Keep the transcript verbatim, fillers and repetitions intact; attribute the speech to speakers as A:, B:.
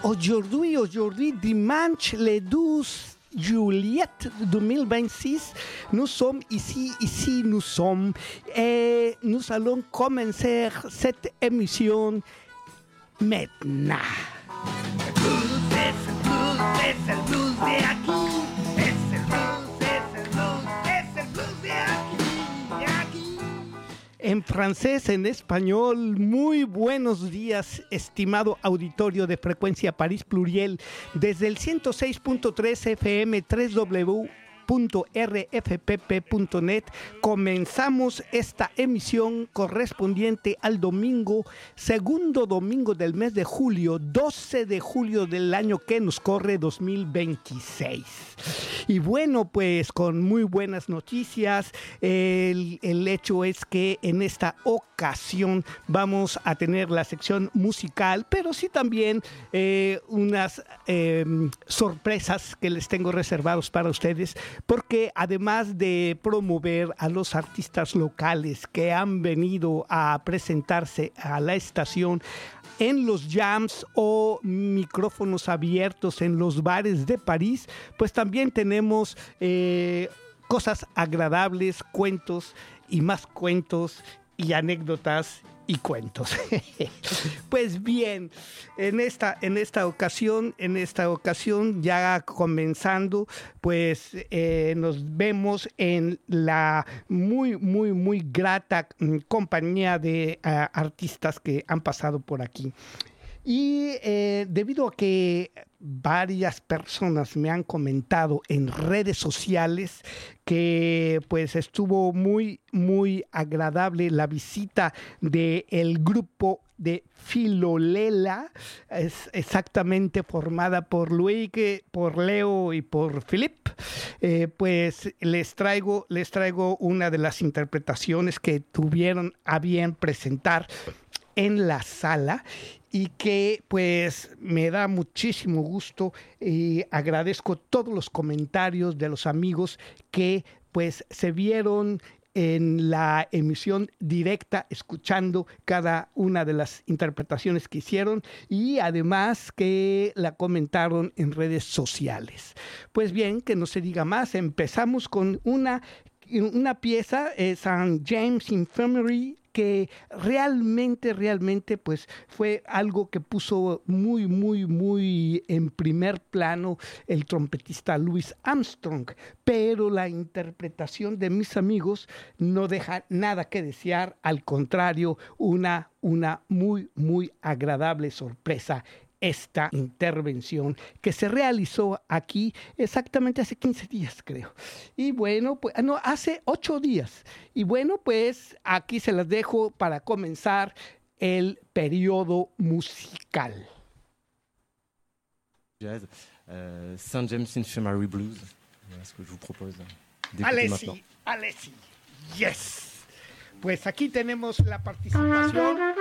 A: Aujourd'hui, aujourd'hui, dimanche, le douze juillet deux mille vingt-six, nous sommes ici, ici nous sommes, et nous allons commencer cette émission maintenant. El blues es el blues, es el blues de aquí, es el blues, es el blues, es el blues de aquí, de aquí. En francés, en español, muy buenos días, estimado auditorio de Frecuencia París Pluriel, desde el ciento seis punto tres F M, tres w punto r f p p punto net. Comenzamos esta emisión correspondiente al domingo, segundo domingo del mes de julio, doce de julio del año que nos corre dos mil veintiséis. Y bueno, pues con muy buenas noticias. El, el hecho es que en esta ocasión vamos a tener la sección musical, pero sí también eh, unas eh, sorpresas que les tengo reservados para ustedes, porque además de promover a los artistas locales que han venido a presentarse a la estación en los jams o micrófonos abiertos en los bares de París, pues también tenemos eh, cosas agradables, cuentos y más cuentos y anécdotas y cuentos. Pues bien, en esta, en esta ocasión, en esta ocasión ya comenzando, pues eh, nos vemos en la muy, muy, muy grata compañía de uh, artistas que han pasado por aquí. Y eh, debido a que varias personas me han comentado en redes sociales que pues estuvo muy, muy agradable la visita del grupo de Filolela, es exactamente formada por Luigi, por Leo y por Philip, eh, pues les traigo, les traigo una de las interpretaciones que tuvieron a bien presentar en la sala, y que pues me da muchísimo gusto y agradezco todos los comentarios de los amigos que pues se vieron en la emisión directa escuchando cada una de las interpretaciones que hicieron y además que la comentaron en redes sociales. Pues bien, que no se diga más, empezamos con una, una pieza, eh, Saint James Infirmary, que realmente, realmente, pues fue algo que puso muy, muy, muy en primer plano el trompetista Louis Armstrong, pero la interpretación de mis amigos no deja nada que desear, al contrario, una, una muy, muy agradable sorpresa. Esta intervención que se realizó aquí exactamente hace quince días, creo. Y bueno, pues, no, hace ocho días. Y bueno, pues aquí se las dejo para comenzar el periodo musical.
B: Jazz, euh, Saint James Infirmary Blues, voilà ce que je vous propose d'écouter
A: Allez-y,
B: maintenant.
A: allez-y, yes. Pues aquí tenemos la participación